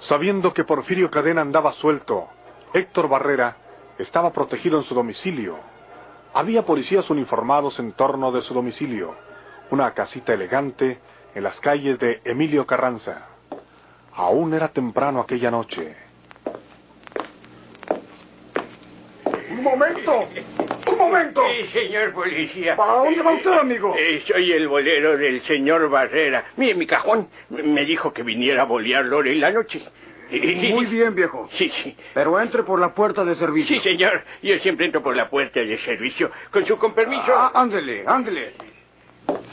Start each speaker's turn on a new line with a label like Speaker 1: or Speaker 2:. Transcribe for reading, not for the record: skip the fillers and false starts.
Speaker 1: Sabiendo que Porfirio Cadena andaba suelto, Héctor Barrera estaba protegido en su domicilio. Había policías uniformados en torno de su domicilio, una casita elegante en las calles de Emilio Carranza. Aún era temprano aquella noche.
Speaker 2: ¡Un momento! ¡Un momento!
Speaker 3: Sí, señor policía.
Speaker 2: ¿Para dónde va usted, amigo?
Speaker 3: Soy el bolero del señor Barrera. Mire, mi cajón me dijo que viniera a bolearlo en la noche.
Speaker 2: Muy bien, viejo.
Speaker 3: Sí.
Speaker 2: Pero entre por la puerta de servicio.
Speaker 3: Sí, señor. Yo siempre entro por la puerta de servicio. Con permiso.
Speaker 2: Ándele.